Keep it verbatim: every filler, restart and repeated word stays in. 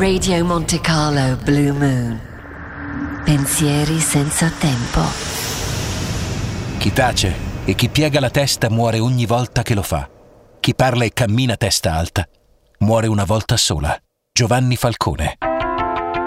Radio Monte Carlo Blue Moon. Pensieri senza tempo. Chi tace e chi piega la testa muore ogni volta che lo fa. Chi parla e cammina a testa alta muore una volta sola. Giovanni Falcone.